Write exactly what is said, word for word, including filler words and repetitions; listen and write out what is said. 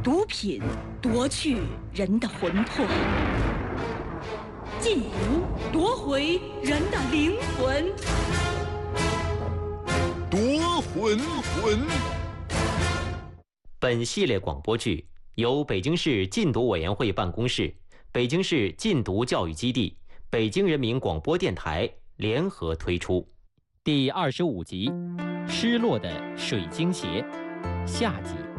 毒品夺去人的魂魄，禁毒夺回人的灵魂。 夺魂魂。 本系列广播剧由北京市禁毒委员会办公室、北京市禁毒教育基地、北京人民广播电台联合推出。第二十五集《失落的水晶鞋》下集。